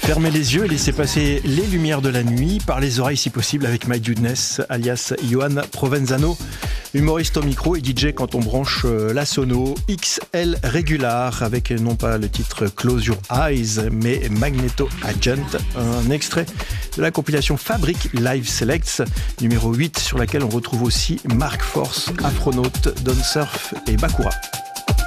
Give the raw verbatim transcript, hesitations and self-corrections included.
Fermez les yeux et laissez passer les lumières de la nuit par les oreilles si possible avec My Goodness, alias Johan Provenzano, humoriste au micro et D J quand on branche la sono, X L Regular avec non pas le titre Close Your Eyes mais Magneto Agent, un extrait de la compilation Fabric Live Selects numéro huit sur laquelle on retrouve aussi Mark Force, Afronaut, Don Surf et Bakura.